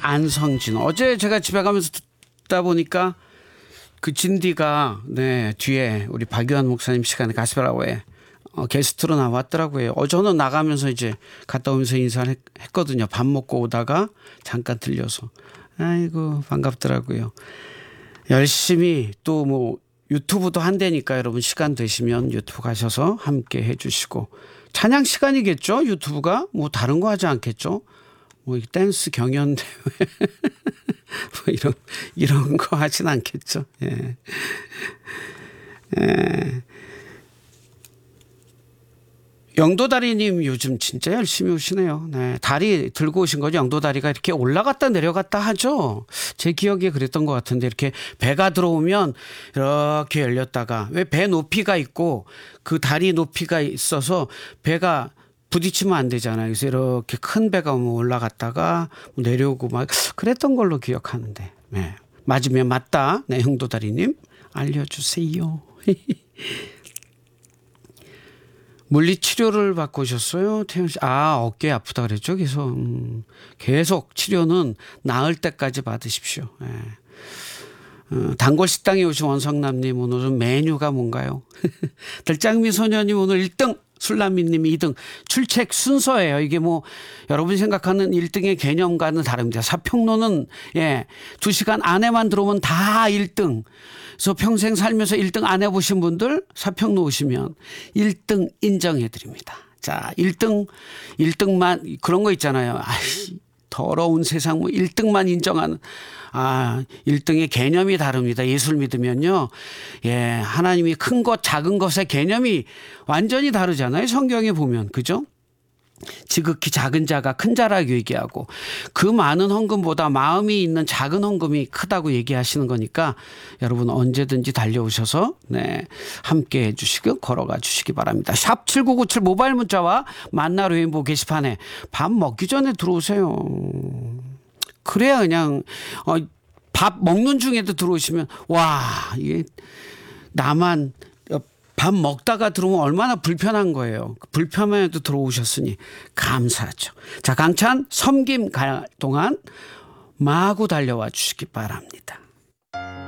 안성진. 어제 제가 집에 가면서 듣다 보니까 그 진디가 뒤에 우리 박유한 목사님 시간에 가스펠라워에 게스트로 나왔더라고요. 저는 나가면서 이제 갔다 오면서 인사를 했거든요. 밥 먹고 오다가 잠깐 들려서. 아이고 반갑더라고요. 열심히 또 뭐 유튜브도 한대니까 여러분 시간 되시면 유튜브 가셔서 함께 해주시고 찬양 시간이겠죠. 유튜브가 뭐 다른 거 하지 않겠죠. 뭐 댄스 경연대회 뭐 이런 거 하진 않겠죠. 예. 영도다리님 요즘 진짜 열심히 오시네요. 네, 다리 들고 오신 거죠. 영도다리가 이렇게 올라갔다 내려갔다 하죠. 제 기억에 그랬던 것 같은데 이렇게 배가 들어오면 이렇게 열렸다가 왜 배 높이가 있고 그 다리 높이가 있어서 배가 부딪히면 안 되잖아요. 그래서 이렇게 큰 배가 오면 올라갔다가 내려오고 막 그랬던 걸로 기억하는데 네. 맞으면 맞다. 네, 영도다리님 알려주세요. 물리치료를 받고 오셨어요? 태연 씨. 어깨 아프다 그랬죠. 그래서 계속 치료는 나을 때까지 받으십시오. 네. 단골 식당에 오신 원성남님 오늘은 메뉴가 뭔가요? 들장미 소녀님 오늘 1등. 술라미님 2등. 출첵 순서예요. 이게 뭐 여러분이 생각하는 1등의 개념과는 다릅니다. 사평로는 2시간 안에만 들어오면 다 1등. 그래서 평생 살면서 1등 안 해보신 분들 사평로 오시면 1등 인정해 드립니다. 자, 1등만 그런 거 있잖아요. 더러운 세상 뭐 1등만 인정하는 1등의 개념이 다릅니다. 예술 믿으면요. 하나님이 큰 것 작은 것의 개념이 완전히 다르잖아요. 성경에 보면. 그죠? 지극히 작은 자가 큰 자라고 얘기하고 그 많은 헌금보다 마음이 있는 작은 헌금이 크다고 얘기하시는 거니까 여러분 언제든지 달려오셔서 함께 해주시고 걸어가 주시기 바랍니다. 샵 7997 모바일 문자와 만나 레인보우 게시판에 밥 먹기 전에 들어오세요. 그래야 그냥 밥 먹는 중에도 들어오시면 이게 나만 밥 먹다가 들어오면 얼마나 불편한 거예요. 불편함에도 들어오셨으니 감사하죠. 자, 강찬 섬김 갈 동안 마구 달려와 주시기 바랍니다.